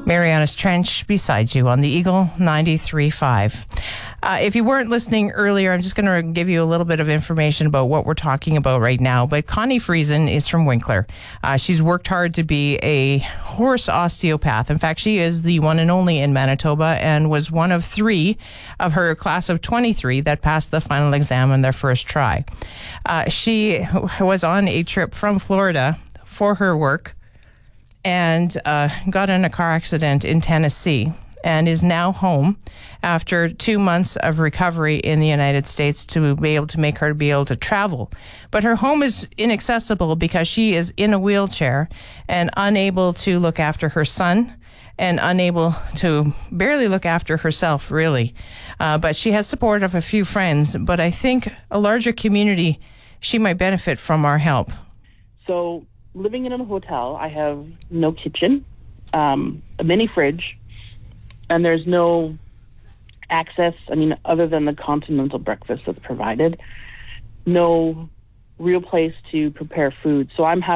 Mariana's Trench beside you on the Eagle 93.5. If you weren't listening earlier, I'm just going to give you a little bit of information about what we're talking about right now. But Connie Friesen is from Winkler. She's worked hard to be a horse osteopath. In fact, she is the one and only in Manitoba and was one of 3 of her class of 23 that passed the final exam on their first try. She was on a trip from Florida for her work and got in a car accident in Tennessee and is now home after 2 months of recovery in the United States to be able to travel. But her home is inaccessible because she is in a wheelchair and unable to look after her son and unable to barely look after herself, really. But she has support of a few friends, but I think a larger community, she might benefit from our help. So living in a hotel, I have no kitchen, a mini fridge, and there's no access, other than the continental breakfast that's provided, no real place to prepare food. So I'm